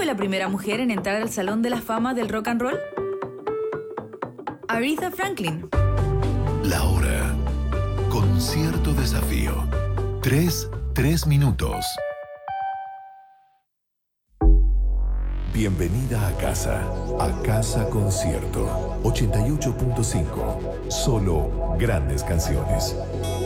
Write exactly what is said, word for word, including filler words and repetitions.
fue la primera mujer en entrar al Salón de la Fama del Rock and Roll? Aretha Franklin. La hora. Concierto desafío. Tres, tres minutos. Bienvenida a casa. A Casa Concierto. ochenta y ocho punto cinco. Solo grandes canciones.